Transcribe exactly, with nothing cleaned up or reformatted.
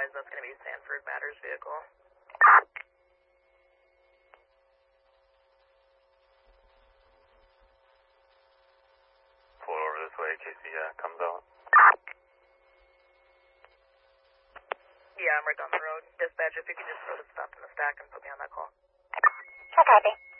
advise that's going to be Sanford Matters vehicle. Pull over this way in case he uh, comes out. Yeah, I'm right down the road. Dispatch, if you could just throw the stuff in the stack and put me on that call. Okay, copy.